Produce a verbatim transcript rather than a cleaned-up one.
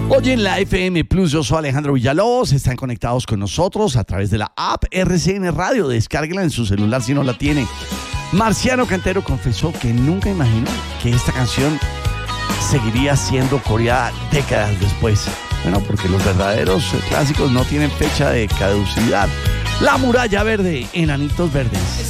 Hoy en la F M Plus, yo soy Alejandro Villalobos. Están conectados con nosotros a través de la app R C N Radio. Descárguela en su celular si no la tiene. Marciano Cantero confesó que nunca imaginó que esta canción seguiría siendo coreada décadas después. Bueno, porque los verdaderos clásicos no tienen fecha de caducidad. La Muralla Verde, Enanitos Verdes.